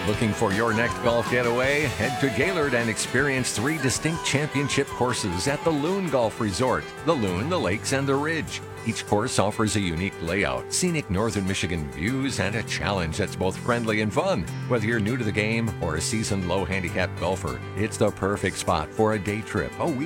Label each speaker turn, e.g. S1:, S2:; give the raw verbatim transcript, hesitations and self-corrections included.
S1: Looking for your next golf getaway? Head to Gaylord and experience three distinct championship courses at the Loon Golf Resort, the Loon, the Lakes, and the Ridge. Each course offers a unique layout, scenic northern Michigan views, and a challenge that's both friendly and fun. Whether you're new to the game or a seasoned low-handicap golfer, it's the perfect spot for a day trip, a week